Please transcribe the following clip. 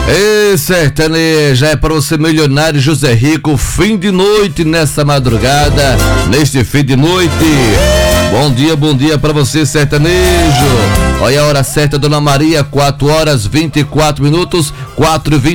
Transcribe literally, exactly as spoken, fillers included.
Ei, sertaneja, é para você milionário José Rico, fim de noite nessa madrugada, neste fim de noite. Bom dia, bom dia para você, sertanejo. Olha a hora certa, Dona Maria, quatro horas vinte e quatro minutos, quatro e vinte.